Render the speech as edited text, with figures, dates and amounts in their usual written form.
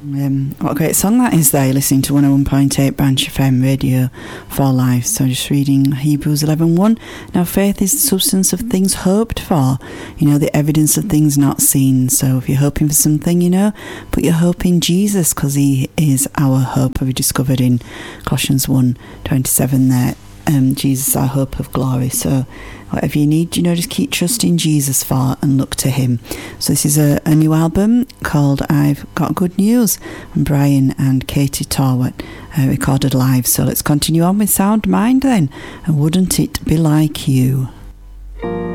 What a great song that is there. You're listening to 101.8 Branch FM Radio for Life. So just reading Hebrews 11:1. Now faith is the substance of things hoped for, the evidence of things not seen. So if you're hoping for something, put your hope in Jesus, because he is our hope. We discovered in Colossians 1:27 there. Jesus, our hope of glory. So whatever you need, just keep trusting Jesus for and look to him. So this is a new album called I've Got Good News, and Brian and Katie Torwart recorded live. So let's continue on with Sound Mind then, and Wouldn't It Be Like You?